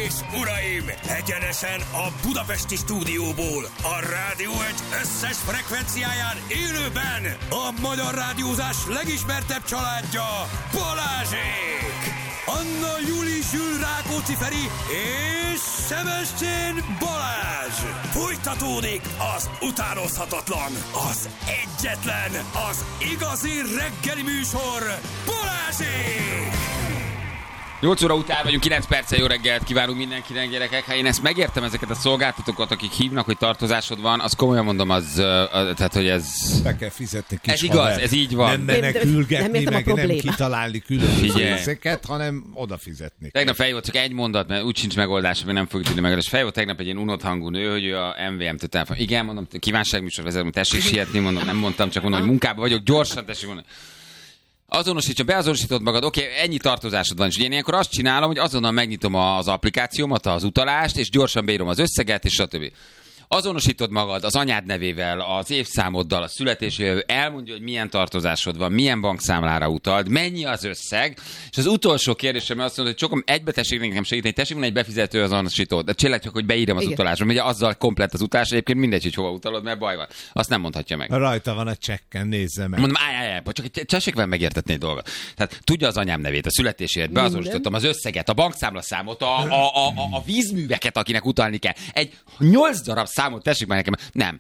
és uraim, egyenesen a budapesti stúdióból, a Rádió Egy összes frekvenciáján élőben a magyar rádiózás legismertebb családja, Balázsék! Anna Júli Zsül Rákóczi Feri és Sebestyén Balázs! Folytatódik az utánozhatatlan, az egyetlen, az igazi reggeli műsor, Balázsék! 8 óra után vagyunk, 9 perccel jó reggelt kívánunk mindenkinek, gyerekek. Ha én ezt megértem, ezeket a szolgáltatókat, akik hívnak, hogy tartozásod van, az komolyan mondom, tehát, hogy ez... Be kell fizetni kis ez igaz, ez így van. Nem menekülgetni, nem meg nem kitalálni különböző részeket, hanem odafizetni. Tegnap feljött csak egy mondat, mert úgy sincs megoldás, hogy nem fogjuk tudni megoldani. És feljött tegnap egy ilyen unott hangú nő, hogy ő a MVM-től telefon. Igen, mondom, kívánságműsor vezetem, tessék sietni, mondom, nem mondtam, csak mondom, hogy munkában vagyok, gyorsan tessék mondani. Azonosítsa, beazonosítod magad, oké, ennyi tartozásod van, és én ilyenkor azt csinálom, hogy azonnal megnyitom az applikációmat, az utalást, és gyorsan beírom az összeget, és stb. Azonosítod magad az anyád nevével, az évszámoddal, a születésével, elmondja, hogy milyen tartozásod van, milyen bankszámlára utalt, mennyi az összeg, és az utolsó kérdésem azt mondod, hogy csak egybe tessék nekem segíteni, tessék mondani, egy befizető azonosítót, de csillag csak, hogy beírom az utalásra, ugye azzal komplett az utalás, egyébként mindegy, hogy hova utalod, mert baj van. Azt nem mondhatja meg. Rajta van a csekken, nézze meg. Mondom, csak tessék velem megértetni egy dolgot. Tehát tudja az anyám nevét, a születésért, beazonosítottam az összeget, a bankszámlaszámot, a vízműveket, akinek utalni kell. Egy 8 darab számot tessék már nekem. Nem.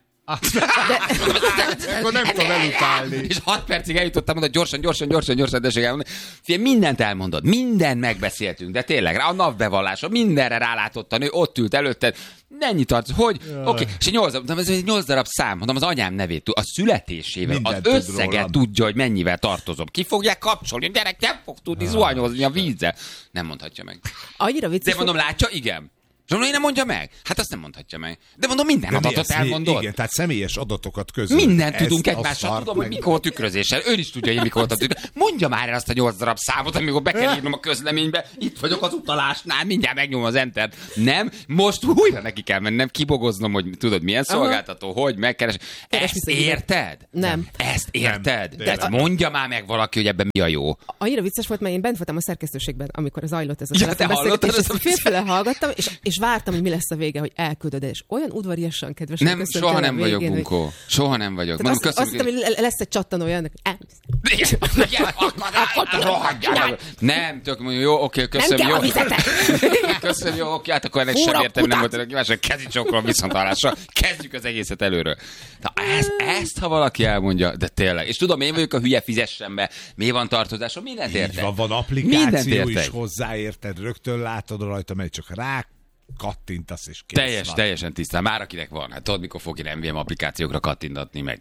Akkor nem tudom elutálni. És 6 percig eljutottam, mondod, gyorsan, tessék elmondani. Mindent elmondod, mindent megbeszéltünk, de tényleg, a napbevallása, mindenre rálátott a nő, ott ült előtted, mennyi tart, hogy? Oké, és 8 darab szám, mondom, az anyám nevét, a születésével, mindent az összeget tudja, hogy mennyivel tartozom. Ki fogják kapcsolni? Gyerek nem fog tudni zuhanyozni a vízzel. Nem mondhatja meg. Annyira vicces. De mondom, látja, igen. És mondom, én nem mondja meg? Hát azt nem mondhatja meg. De mondom, minden adatot elmondod. Igen, tehát személyes adatokat közül. Mindent tudunk egymással. Tudom, hogy mikor tükrözéssel. Ön is tudja, hogy mikor a tükrözéssel. Mondja már el azt a 8 darab számot, amikor be kell írnom a közleménybe. Itt vagyok az utalásnál, mindjárt megnyomom az entert. Nem, most újra neki kell mennem, kibogoznom, hogy tudod, milyen szolgáltató, hogy megkeres. Ezt érted? Nem. Ezt érted? De mondja már meg valaki, hogy ebben mi a jó. Annyira vicces volt, mert én bent voltam a szerkesztőségben, amikor zajlott ez a telefonbeszélgetés, és félfele hallgattam, és vártam, hogy mi lesz a vége, hogy elküldöd, és olyan udvariasan kedves. Nem, soha nem vagyok, Bunkó. Soha nem vagyok. Mondom, azt hittem, hogy lesz egy csattanója ennek. Nem, tök mondjuk, jó, oké, köszönöm, jó. Köszönöm, jó, oké, hát akkor ennek sem értem, nem volt ennek kívánság, kezi csókolom viszonthallásra. Kezdjük az egészet előről. Ezt, ha valaki elmondja, de tényleg. És tudom, én vagyok a hülye, fizessen be, mi van tartozásom, mindent érted. Van applikáció is hozzáérted, rögtön látod rajta, mert csak rá kattintasz és kész van. Teljesen tisztán. Már akinek van. Hát tudod, mikor fog én MVM applikációkra kattintatni meg.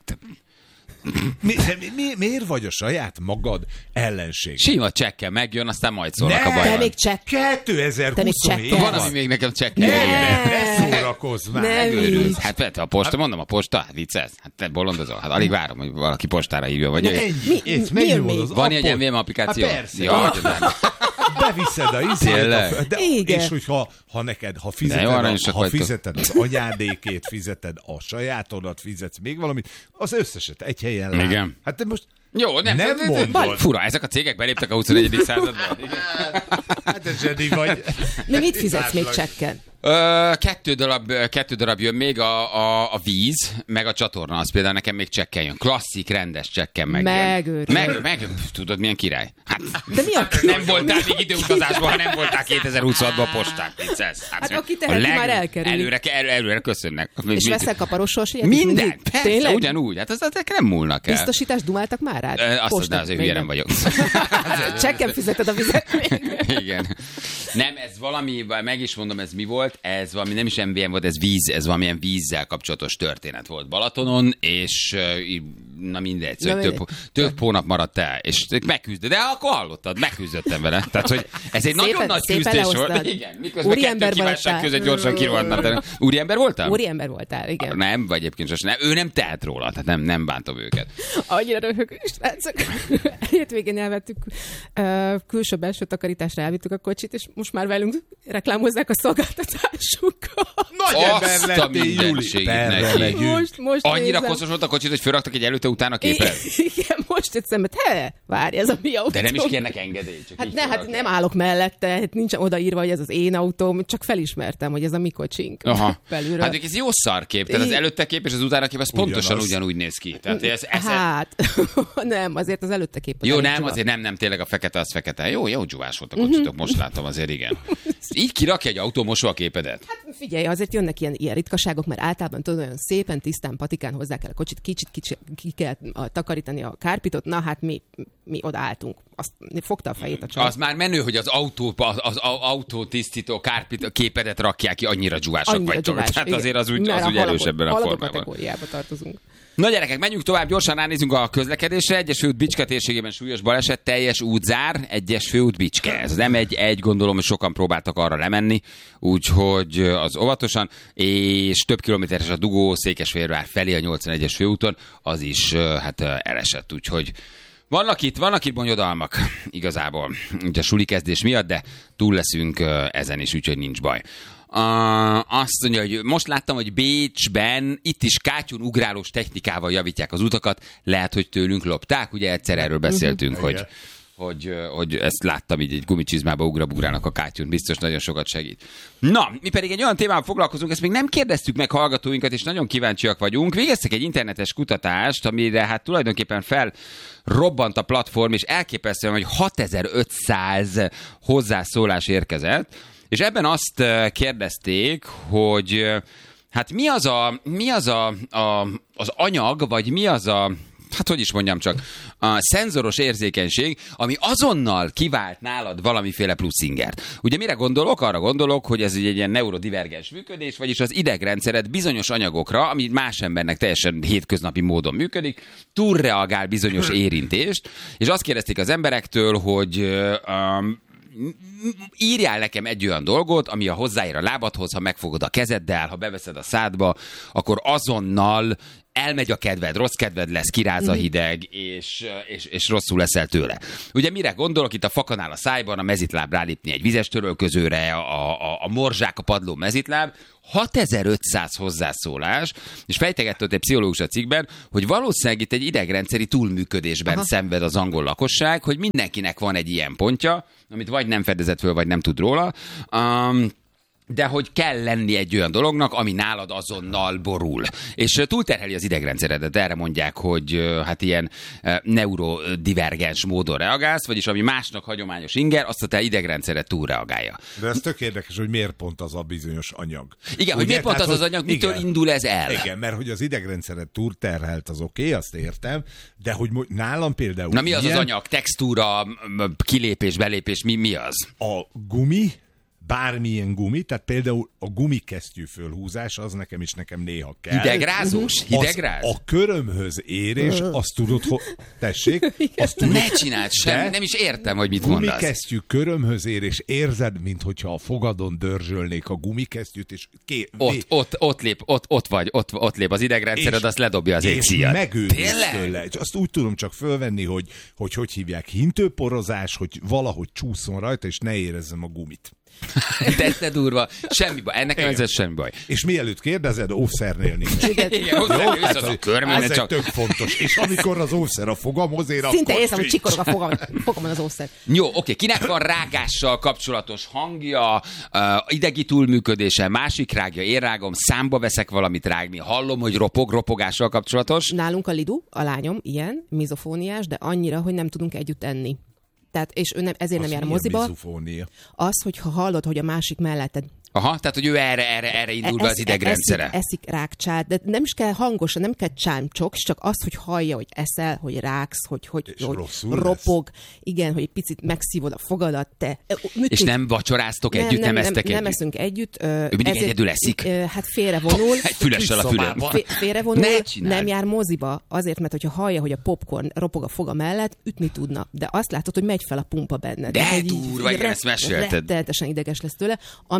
Miért vagy a saját magad ellenség? Sima csekkel megjön, aztán majd szólnak a baj. Te még csekk. 2027. Van, ami még nekem csekkel. Ne szórakozz már. Megőrülsz. Hát vette a posta, mondom a posta, hát viccelsz. Hát te bolondozol. Hát alig várom, hogy valaki postára hívja. Vagy van egy MVM applikáció? Hát persze. Beviszed a izét, és hogyha fizeted az anyádékét, fizeted a sajátodat, fizetsz még valamit, az összeset egy helyen lát. Igen. Hát te most jó, nem mondod. Fura, ezek a cégek beléptek a 21. században. Hát ez zseni vagy. De mit fizetsz még csekken? 2 darab jön még, a víz, meg a csatorna, az például nekem még csekken jön. Klasszik, rendes csekken megjön. Tudod, milyen király? Hát, de mi a nem voltál még időutazásban, ha nem voltál 2026-ban a postán. Hát aki teheti, már elkerül. Előre köszönnek. És veszel kaparos sorsilyet? Minden, persze, ugyanúgy. Hát ezek nem múlnak el. Biztosítást dumáltak már rád? Azt de azért hülye nem vagyok. Csekken fizeted a vizet. Igen. Nem, ez valami, meg is mondom, ez mi volt? Ez valami, nem is MVM volt, ez víz, ez valamilyen vízzel kapcsolatos történet volt Balatonon, és na mindegy, több hónap maradt el, és megküzdött, de akkor hallottad, megküzdöttem vele. Tehát, hogy ez egy nagyon nagy küzdés volt. Igen, miközben kettő kívánság között gyorsan kirohadtam. Úriember voltál? Úriember voltál, igen. Nem, vagy egyébként sosem. Ő nem tehet róla, tehát nem bántom őket. Annyira röhögő, srácok. Hétvégén elvettük, külső-belső takarításra elvittük a kocsit, és most már velünk reklámozzák a szolgáltatásukat. Nagy ember lettél, Júli. Most annyira koszos volt a kocsit, hogy fölraktak egy előtte után a képet? Igen, most jött szembe, várj, ez a mi autó. De nem is kérnek engedélyt. Hát nem állok mellette, hát nincs odaírva, hogy ez az én autóm, csak felismertem, hogy ez a mi kocsink. Aha. Hát ez jó szarkép, tehát az előtte kép és az utána kép, az pontosan ugyanúgy néz ki. Tehát hát, nem, azért az előtte kép. Jó, nem, azért nem, tényleg a fekete az fekete. Jó dzsúvás volt a kocsitok, most látom azért, igen. Így kirakja egy autómosó a képedet? Hát figyelj, azért jönnek ilyen ritkaságok, mert általában tudod, olyan szépen, tisztán, patikán hozzá kell a kocsit, kicsit ki kell takarítani a kárpitot, na hát mi odaálltunk. Azt fogta a fejét a csaj. Az már menő, hogy az autótisztító képedet rakják ki, annyira dzsúvások vagytok. Tehát azért az úgy erősebben a formában. Kategóriába tartozunk. Na gyerekek, menjünk tovább, gyorsan ránézünk a közlekedésre. Egyes főút Bicske térségében súlyos baleset, teljes útzár, egyes főút Bicske. Ez az M1, gondolom, hogy sokan próbáltak arra lemenni, úgyhogy az óvatosan, és több kilométeres a dugó Székesfehérvár felé a 81-es főúton, az is hát elesett, úgyhogy vannak itt bonyodalmak igazából, ugye a suli kezdés miatt, de túl leszünk ezen is, úgyhogy nincs baj. Azt mondja, hogy most láttam, hogy Bécsben itt is kátyún ugrálós technikával javítják az utakat, lehet, hogy tőlünk lopták, ugye egyszer erről beszéltünk, hogy ezt láttam, így egy gumicsizmába ugrálnak a kátyún, biztos nagyon sokat segít. Na, mi pedig egy olyan témával foglalkozunk, ezt még nem kérdeztük meg hallgatóinkat, és nagyon kíváncsiak vagyunk. Végeztek egy internetes kutatást, amire hát tulajdonképpen felrobbant a platform, és elképesztően, hogy 6500 hozzászólás érkezett, és ebben azt kérdezték, hogy hát mi az anyag, vagy mi az hát hogy is mondjam csak, a szenzoros érzékenység, ami azonnal kivált nálad valamiféle plusz ingert. Ugye mire gondolok? Arra gondolok, hogy ez egy ilyen neurodivergens működés, vagyis az idegrendszered bizonyos anyagokra, ami más embernek teljesen hétköznapi módon működik, túlreagál bizonyos érintést, és azt kérdezték az emberektől, hogy írjál nekem egy olyan dolgot, ami a hozzáér a lábadhoz, ha megfogod a kezeddel, ha beveszed a szádba, akkor azonnal elmegy a kedved, rossz kedved lesz, kiráz a hideg, és rosszul leszel tőle. Ugye mire gondolok? Itt a fakanál a szájban, a mezitláb rálépni egy vizes törölközőre, a morzsák a padló mezitláb, 6500 hozzászólás, és fejtegetett egy pszichológus a cikkben, hogy valószínűleg itt egy idegrendszeri túlműködésben szenved az angol lakosság, hogy mindenkinek van egy ilyen pontja, amit vagy nem fedezett föl, vagy nem tud róla, de hogy kell lenni egy olyan dolognak, ami nálad azonnal borul. És túlterheli az idegrendszeredet. Erre mondják, hogy hát ilyen neurodivergens módon reagálsz, vagyis ami másnak hagyományos inger, azt a te idegrendszered túlreagálja. De ez tök érdekes, hogy miért pont az a bizonyos anyag. Igen, ugye? Hogy miért pont az anyag, mitől indul ez el? Igen, mert hogy az idegrendszered túlterhelt, az oké, azt értem, de hogy nálam például... Na mi az az anyag? Textúra, kilépés, belépés, mi az? A gumi, bármilyen gumi, tehát például a gumikesztyű fölhúzás, az nekem néha kell. Hidegrázós? Hidegráz? A körömhöz érés, azt tudod, tessék, azt tudod, ne csináld semmi, nem is értem, hogy mit mondasz. Gumikesztyű körömhöz érés, érzed, minthogyha a fogadon dörzsölnék a gumikesztyűt, és ott lép az idegrendszered, azt ledobja az égszíjat. És megőrülsz tőle. És azt úgy tudom csak fölvenni, hogy hívják, hintőporozás, hogy valahogy csúszson rajta, és ne érezzem a gumit. De durva, semmi baj, ennek ez semmi baj. És mielőtt kérdezed, óvszernél nincs. Igen, ez egy tök fontos. És amikor az óvszer a fogamhoz ér, akkor szinte érzem, hogy csikorog a fogamon az óvszer. Jó, oké, kinek van rágással kapcsolatos hangja, idegi túlműködése, másik rágja, én rágom, számba veszek valamit rágni, hallom, hogy ropogással kapcsolatos. Nálunk a Lidu, a lányom, ilyen, mizofóniás, de annyira, hogy nem tudunk együtt enni. Tehát, és ő ezért nem jár moziba. Az, hogyha hallod, hogy a másik melletted. Aha, tehát, hogy ő erre indul be az idegrendszere. Eszik rákcsát, de nem is kell hangosan, nem kell csámcsok, csak az, hogy hallja, hogy eszel, hogy ráksz, hogy ropog, igen, hogy egy picit megszívod a fogadat, te. És nem vacsoráztok együtt, nem esztek együtt? Nem eszünk együtt. Ő mindig egyedül eszik? Hát félrevonul. Egy fülessel a fülem. Félrevonul, nem jár moziba, azért, mert hogyha hallja, hogy a popcorn ropog a foga mellett, ütni tudna. De azt látod, hogy megy fel a pumpa benned. De durva, igen, ezt mesélted. Rettenetesen ideges lesz tőle, amitől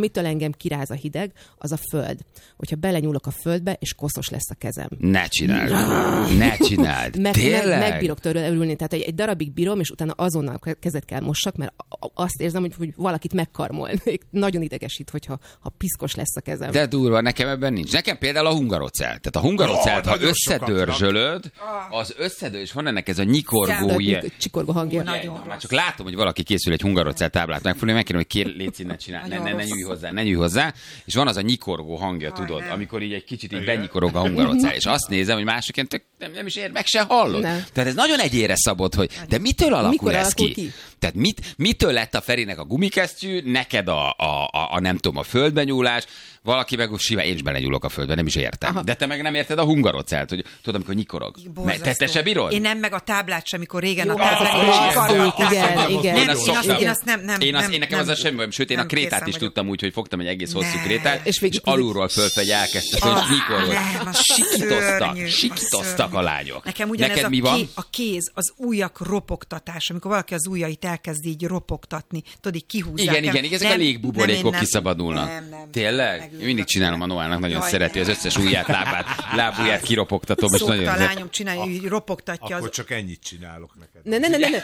engem kiráz a hideg, az a föld. Hogyha belenyúlok a földbe, és koszos lesz a kezem. Ne csináld. Tényleg? Megbírok törülni, tehát egy darabig bírom, és utána azonnal kezet kell mossak, mert azt érzem, hogy valakit megkarmolnék. Nagyon idegesít, hogyha piszkos lesz a kezem. De durva, nekem ebben nincs. Nekem például a hungarocell. Tehát a hungarocelt, ha összedörzsölöd, az összedől, és van ennek ez a nyikorgó ilyen. Csikorgó hangja. Már csak látom, hogy valaki készül egy hungarocell táblát megfogni, megkérem, hogy légy színe csinál, ne nyújj hozzá. És van az a nyikorgó hangja, tudod, amikor így egy kicsit így benyikorog a hungarocell. És azt nézem, hogy másokként nem is ér, meg se hallod. Tehát ez nagyon egyére szabott, hogy de mitől alakul ez ki? Tehát mitől lett a Ferinek a gumikesztyű, neked a nem tudom, a földbenyúlás, valaki meg simán, én is belenyúlok a földbe, nem is értem. Aha. De te meg nem érted a hungarocelt, hogy tudod, amikor nyikorog. Te se bírod? Én nem, meg a táblát sem, amikor régen igen. Én nekem az a semmi bajom, sőt, én a krétát is tudtam úgy, hogy fogtam egy egész hosszú krétát, és alulról fölfelé elkezdtem, hogy nyikorog. Sikítoztak a lányok. Nekem ugyanez a kéz, az ujjak ropogtatás, amikor valaki az ujjait elkezd így ropogtatni, tudod, így kihúzzák. Igen, ezek a légbuborékok kiszabadulnak. Tényleg? Én mindig csinálom, a Noának nagyon szereti, az összes ujját, lábujját kiropogtatom. Szokta a lányom csinálni, hogy ropogtatja. Akkor csak ennyit csinálok neked. Ne.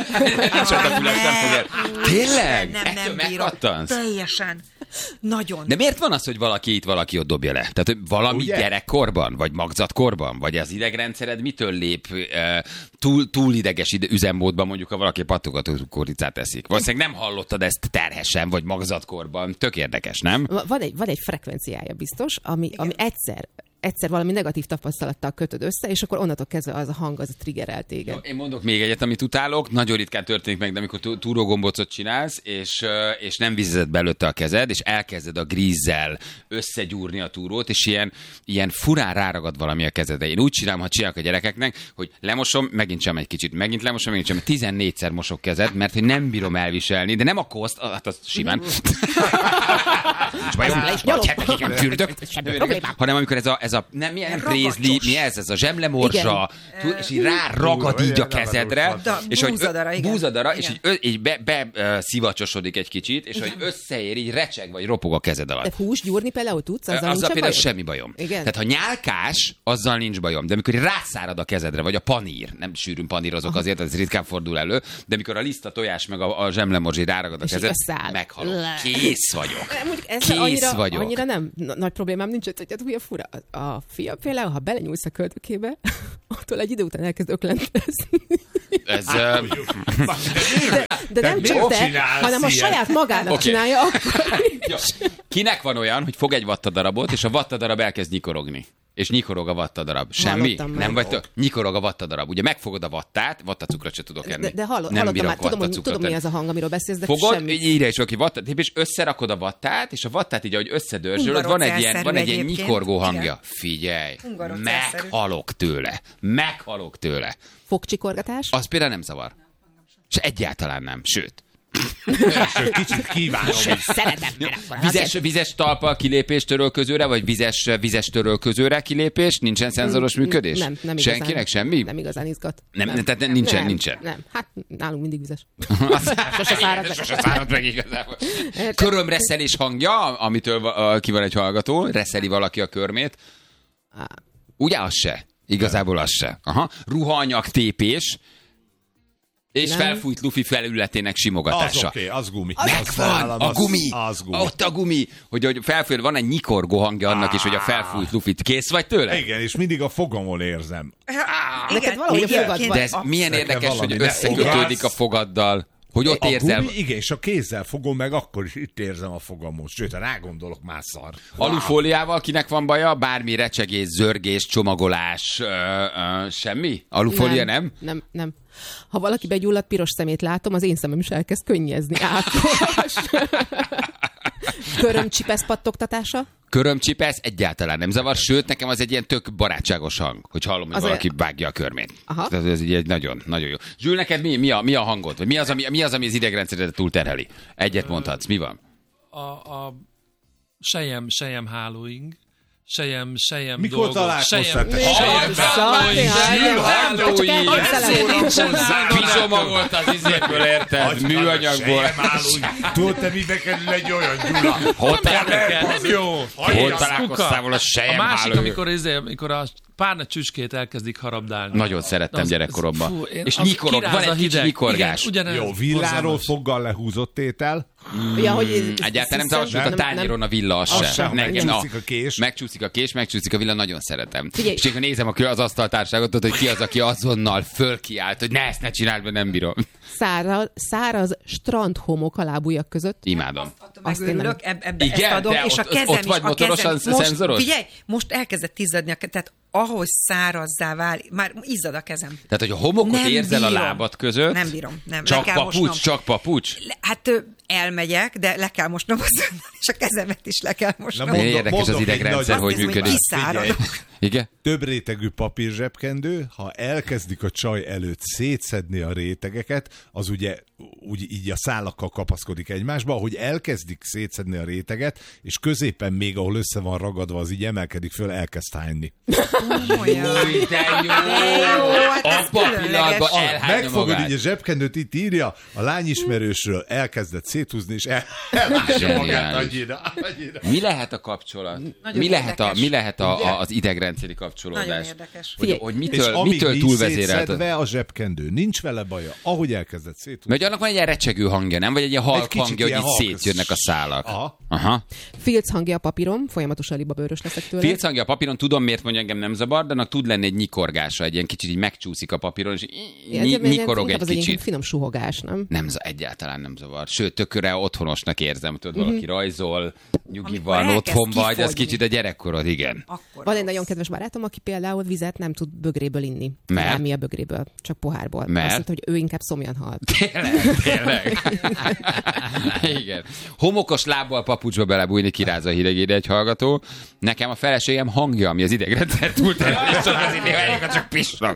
Tényleg? Nem megkattansz? Teljesen. Nagyon. De miért van az, hogy valaki ott dobja le? Tehát, hogy valami gyerekkorban, vagy magzatkorban, vagy az idegrendszered mitől lép túl ideges üzemmódban, mondjuk, ha valaki pattogató kukoricát eszik? Valószínűleg nem hallottad ezt terhesen, vagy magzatkorban. Tök érdekes, nem? Van egy frekvenciája biztos, ami egyszer valami negatív tapasztalattal kötöd össze, és akkor onnantól kezdve az a hang, az triggerel téged. Én mondok még egyet, amit utálok, nagyon ritkán történik meg, de amikor túrógombócot csinálsz, és nem vizezed belőtte a kezed, és elkezded a grízzel összegyúrni a túrót, és ilyen furán ráragad valami a kezedre. Én úgy csinálom, ha csinálok a gyerekeknek, hogy lemosom, megint sem egy kicsit, megint lemosom, megint sem, 14-szer mosok kezed, mert hogy nem bírom elviselni, de nem a koszt, hát az simán. Hanem amikor ez a nem prézli, mi ez a zsemlemorzsa, és így ráragad így a kezedre, és hogy búzadara, és így beszivacsosodik egy kicsit, és hogy összeér, így recseg, vagy ropog a kezed alatt. De hús gyúrni például tudsz, azzal például semmi bajom. Tehát ha nyálkás, azzal nincs bajom, de amikor rászárad a kezedre, vagy a panír, nem sűrűn panírozok azért, ez ritkán fordul elő, de amikor a liszta tojás meg a zsemlemorzsi ráragad a kezed, meghalok. Kész vagyok. Annyira nem nagy problémám nincs, hogy ugye fura. A fia például, ha belenyúlsz a köldökébe, attól egy idő után elkezd öklentezni. Ez... De nem csak te, hanem a saját magának csinálja akkor is. Kinek van olyan, hogy fog egy vattadarabot, és a vattadarab elkezd nyikorogni? És nyikorog a vattadarab. Semmi? Nem vagy nyikorog a vattadarab. Ugye megfogod a vattát, vattacukrot se tudok enni. De hallottam már, tudom, mi az a hang, amiről beszélsz, de fogod, semmi. Írja is valaki vattát, és összerakod a vattát, és a vattát így, ahogy összedörzsölöd, van egy ilyen nyikorgó hangja. Igen. Figyelj, meghalok tőle. Fogcsikorgatás? Az például nem zavar. És egyáltalán nem, sőt. Kicsit kívánom. Szeretem. Vizes talpal kilépés törölközőre, vagy vizes törölközőre kilépés? Nincsen szenzoros működés? Nem igazán. Senkinek semmi? Nem igazán izgat. Tehát nincsen. Nem, hát nálunk mindig vizes. Sose szárad meg igazából. Körömreszelés hangja, amitől ki van egy hallgató, reszeli valaki a körmét. Ugye az se? Igazából az se. Aha. Ruhaanyag tépés. És felfújt lufi felületének simogatása. Az oké, az gumi. Megvan, a gumi. Ott a gumi. Hogy felfújt, van egy nyikorgó hangja annak is, hogy a felfújt lufit. Kész vagy tőle? Igen, és mindig a fogamon érzem. Neked valahogy a fogad van. De ez milyen érdekes, hogy összekötődik a fogaddal. Hogy ott érzel. Gumi, igen, és a kézzel fogom meg, akkor is itt érzem a fogamot. Sőt, ha rágondolok, már szar. Alufóliával kinek van baja? Bármi recsegés, zörgés, csomagolás, semmi? Alufólia nem? Nem. Ha valaki begyulladt piros szemét látom, az én szemem is elkezd könnyezni. Körömcsipesz pattogtatása? Körömcsipesz egyáltalán nem zavar, sőt, nekem az egy ilyen tök barátságos hang, hogy hallom, hogy valaki vágja a körmét. Aha. Ez egy nagyon, nagyon jó. Zsül, neked mi a hangod? Vagy mi az, ami az idegrendszeredet túlterheli? Egyet mondhatsz, mi van? A sejem hálóing, Sejem mikor dolgok. találkoztál? Pizsoma volt az izéből, érted? Műanyagból. Tudod, te mibe kerül egy olyan, Gyula? Hogy találkoztál volna sejem A másik, amikor a párna csücskét elkezdik harabdálni. Nagyon szerettem gyerekkoromban. És nyikorog, van egy kicsi nyikorgás. Jó, villáról foggal lehúzott étel. Ja, hogy egyáltalán nem tavalsuk a tányéron a villa, az sem. Megcsúszik a kés. Megcsúszik a villa, nagyon szeretem. És akkor nézem az asztaltárságot, hogy ki az, aki azonnal fölkiált, hogy ezt ne csináld, mert nem bírom. Száraz strandhomok a lábujjak között. Imádom. Azt örülök, ebbe igen, ezt adom, és a kezem ott vagy is, motorosan szenzoros? Figyelj, most elkezdett izzadni, tehát ahogy szárazzá válik, már izzad a kezem. Tehát, hogy a homokot Nem érzel bírom. a lábad között. Nem bírom, nem. Csak papucs. Hát elmegyek, de le kell mosnom és a kezemet is le kell mosnom. Érdekes az idegrendszer, hogy működik. Igen? Több rétegű papírzsebkendő, ha elkezdik a csaj előtt szétszedni a rétegeket, az ugye úgy így a szálakkal kapaszkodik egymásba, ahogy elkezdik szétszedni a réteget, és középen még, ahol össze van ragadva, az így emelkedik föl, elkezd hányni. Új, de jó! A papillatban elhányja megfogod magát. így a zsebkendőt, itt írja, a lányismerősről elkezdett széthúzni, és elhányja magát annyira. Mi lehet a kapcsolat? Mi lehet az idegrendszeri kapcsolódás? Nagyon érdekes. Hogy És amíg mitől nincs túlvezérelt? szétszedve a zsebkendő, nincs vele baja, ahogy elkezdett széthúzni. Mert annak van egy ilyen recsegő hangja, nem? Vagy egy ilyen halk kicsit hangja, hogy ilyen így halk. szétjönnek a szálak. Aha. Filc hangja a papírom, folyamatosan libabőrös leszek tőle. Filc hangja a papíron, tudom miért mondja, engem nem zavar, de annak tud lenni egy nyikorgása, egy ilyen kicsit így megcsúszik a papíron, és nyikorog egy kicsit. Egy finom suhogás, nem? Egyáltalán nem zavar. Sőt, tökre otthonosnak érzem, tudod, valaki rajzol, nyugi van, otthon vagy, az kicsit a gyerekkorod, igen. Van egy nagyon kedves barátom, aki például vizet nem tud bögréből inni. Mert? Nem mi a bögréből, csak pohárból. Mert? Azt mondta, hogy ő inkább szomjan hal. Tényleg. Igen. Homokos lábbal papucsba belebújni, kirázza a hidegéde egy hallgató. Nekem a feleségem hangja, ami az idegrendszer túlterhelés, az ideg, csak pisnak.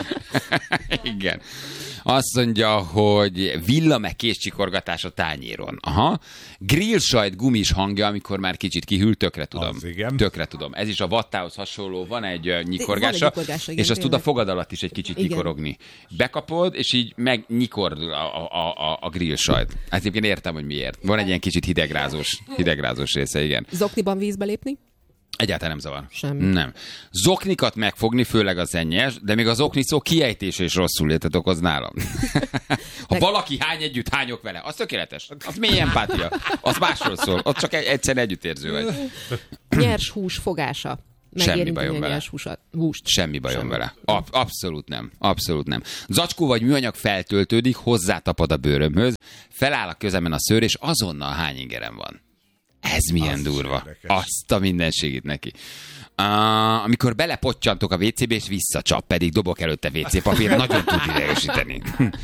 Igen. Azt mondja, hogy villa meg kézcsikorgatás a tányéron. Aha. Grillsajt gumis hangja, amikor már kicsit kihűl, tökre tudom. Tökre tudom. Ez is a vattához hasonló, van egy nyikorgása, igen, és azt tud a fogad alatt is egy kicsit nyikorogni. Bekapod, és így megnyikord a grillsajt. Hát egyébként értem, hogy miért. Van egy ilyen kicsit hidegrázós része, igen. Zokniban vízbe lépni? Egyáltalán nem zavar. Semmi. Nem. Zoknikat megfogni, főleg az ennyes, de még az okni szó kiejtése is rosszul létet okoz nálam. Ha valaki hány együtt, hányok vele, az tökéletes. Az mély empátia. Az másról szól. Ott csak egyszerűen együttérző vagy. Nyers hús fogása. Semmi bajom vele. Húst. Semmi bajom vele. Abszolút nem. Abszolút nem. Zacskó vagy műanyag feltöltődik, hozzátapad a bőrömhöz, feláll a közemen a szőr, és azonnal hány ingerem van. Ez milyen durva. Azt a mindenségét neki. Amikor belepottyantok a WC-be, és visszacsap, pedig dobok előtte WC papír, nagyon tud idegesíteni.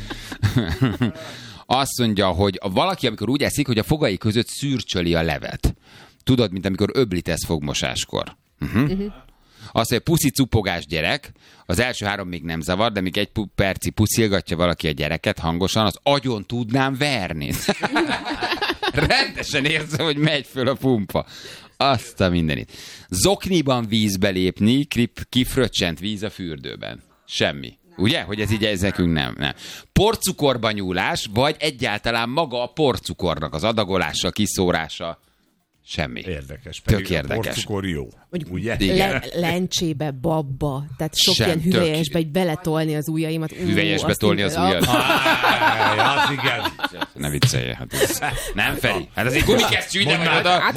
Azt mondja, hogy valaki, amikor úgy eszik, hogy a fogai között szürcsöli a levet. Tudod, mint amikor öblítesz fogmosáskor. Azt mondja, puszi cupogás gyerek, az első 3 még nem zavar, de még egy perci puszilgatja valaki a gyereket hangosan, az agyon tudnám verni. Rendesen érzem, hogy megy föl a pumpa. Azt a mindenit. Zokniban vízbe lépni, kifröccsent víz a fürdőben. Semmi. Ugye? Hogy ez így nekünk nem. Porcukorba nyúlás, vagy egyáltalán maga a porcukornak az adagolása, kiszórása. Semmi. Érdekes. Tök érdekes. A porcukor jó. Ugye? Lencsébe, babba. Tehát sok ilyen hüvelyesbe, hogy beletolni az ujjaimat. Hüvelyesbe tolni az ujjat? Az igen. Ne viccelje. Hát ez... Nem, Feri. Hát azért gumikesztyű ide meg oda. Hát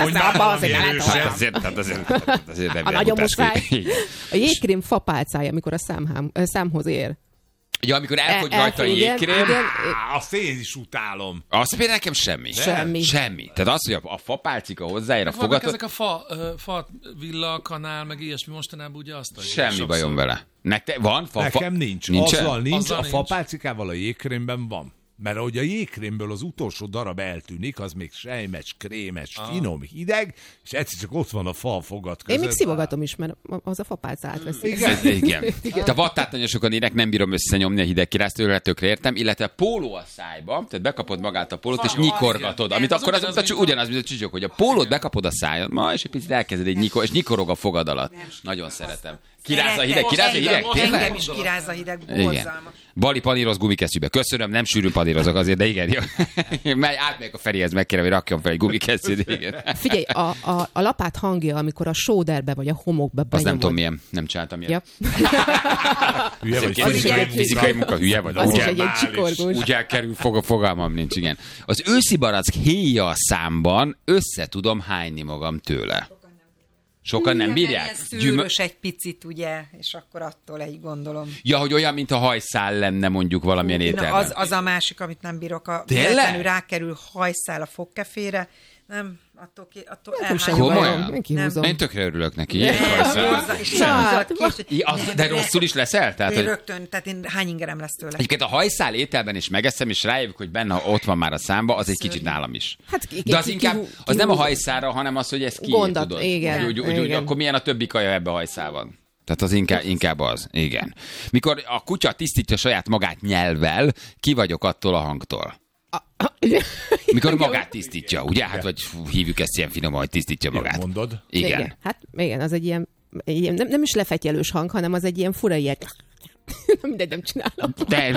azért nem a nagyon musváj. A jégkrém fapálcája, amikor a számhoz ér. Ja, amikor elfogy rajta a jégkrém. Azt én is utálom. Azt például nekem semmi. Semmi. Tehát az, hogy a fapálcika hozzáér a fogatot... Ezek a fa villa, kanál, meg ilyesmi mostanában ugye azt adja. Semmi bajom vele. Van? Nekem nincs. Azzal nincs. A fapálcikával a jégkrémben van. Mert ahogy a jégkrémből az utolsó darab eltűnik, az még sejmes, krémes, finom, hideg, és egyszer csak ott van a fa a fogad között. Én még szivogatom is, mert az a fapálca átveszi. Igen. De vattát nagyon sokan írek, nem bírom összenyomni a hideg királyt, tökre értem, illetve póló a szájba, tehát bekapod magát a pólót, és nyikorgatod, amit akkor az ugyanaz, mint a csücsök, hogy a pólót bekapod a szájadba, és egy picit elkezded egy és nyikorog a fogad alatt. Nagyon szeretem. Kiráz a hideg, Engem is kiráz a hideg, borzalmas. Bali paníroz gumikesztyűbe. Köszönöm, nem sűrűn panírozok azért, de igen, jó. Átmegyek a Ferihez, megkérem, hogy rakjon fel egy gumikesztyűt, igen. Figyelj, a lapát hangja, amikor a sóderbe vagy a homokba benyomod. Az nem tudom milyen, nem csináltam ilyen. Ja. Hülye vagy, fizikai munka, hülye vagy. Az is egy ilyen csikorgós. Úgy elkerül, fogalmam nincs, igen. Az őszi barack héja a számban össze tudom hányni magam tőle. Sokan nem bírják? Szőrös egy picit, ugye, és akkor attól egy gondolom. Ja, hogy olyan, mint a hajszál lenne mondjuk valamilyen ételben. Az a másik, amit nem bírok. Tényleg? Rákerül hajszál a fogkefére. Nem, attól Komolyan? Kihúzom. Én tökre örülök neki. De rosszul is leszel? Rögtön, tehát én hány ingerem lesz tőle. Egyébként a hajszál ételben is megeszem, és rájövök, hogy benne ott van már a számba, az egy kicsit nálam is. De az inkább, az nem a hajszálra, hanem az, hogy ez ki tudod. Igen. Úgy, akkor milyen a többi kaja ebbe a hajszálban? Tehát az inkább az, igen. Mikor a kutya tisztítja saját magát nyelvvel, ki vagyok attól a hangtól. Mikor magát tisztítja, ugye? Hát vagy hívjuk ezt ilyen finoman, hogy tisztítja magát. Mondod? Igen. Hát igen, az egy ilyen nem is lefetyelős hang, hanem az egy ilyen fura ilyen... Mindegy, nem csinálom. De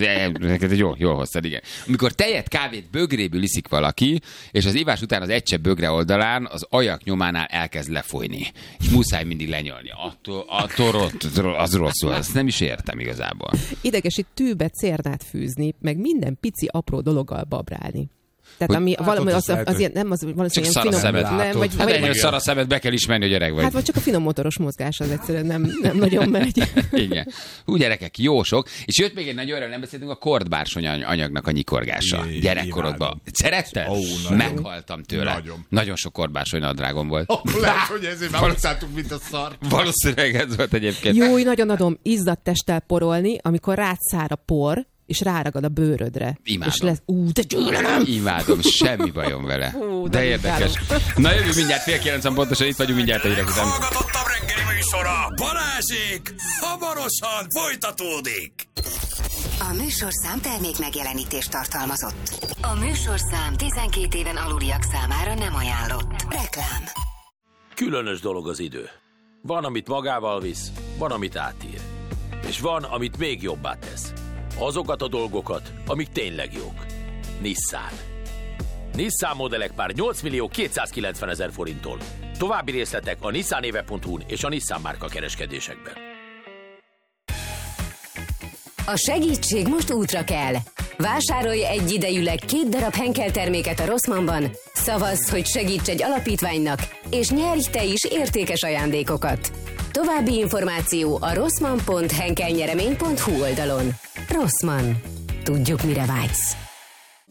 jól hoztad, igen. Amikor tejet, kávét bögréből iszik valaki, és az ivás után az egy csepp bögre oldalán az ajak nyománál elkezd lefolyni. És muszáj mindig lenyalni. Attól az rosszul. Ezt nem is értem igazából. Ideges itt tűbe cérnát fűzni, meg minden pici apró dologgal babrálni. Tehát ami valami az ilyen, nem az valószínűleg ilyen finom... Nem, vagy ennyi szar a szemed, be kell ismerni, hogy öreg vagy. Hát vagy csak a finom motoros mozgás az egyszerűen nem nagyon megy. Igen. Úgy gyerekek, jó sok. És jött még egy nagy öröm, nem beszéltünk, a kordbársony anyagnak a nyikorgása. Gyerekkorodban. Szeretted? Meghaltam tőle. Nagyon sok kordbársony nadrágom volt. Lehet, hogy ezért már utáltuk, mint a szar. Valószínűleg ez volt egyébként. Jó, nagyon adom izzadt testtel porolni, amikor rád szár a por, és ráragad a bőrödre. Imádom. És lesz, de gyűlölöm! Imádom, semmi bajom vele. De érdekes. Na jövő mindjárt 8:30 pontosan, itt vagyunk mindjárt a hírek után. Hallgatottabb reggeli műsora, Balázsék, hamarosan folytatódik. A műsorszám termék megjelenítést tartalmazott. A műsorszám 12 éven aluliak számára nem ajánlott. Reklám. Különös dolog az idő. Van, amit magával visz, van, amit átír. És van, amit még jobbá tesz. Azokat a dolgokat, amik tényleg jók. Nissan. Nissan modellek már 8.290.000 forinttól. További részletek a nissanéve.hu-n és a Nissan márka kereskedésekben. A segítség most útra kell. Vásárolj egyidejűleg 2 darab Henkel terméket a Rossmannban, szavazz, hogy segíts egy alapítványnak, és nyerj te is értékes ajándékokat. További információ a rossmann.henkelnyeremény.hu oldalon. Rossmann. Tudjuk, mire vágysz.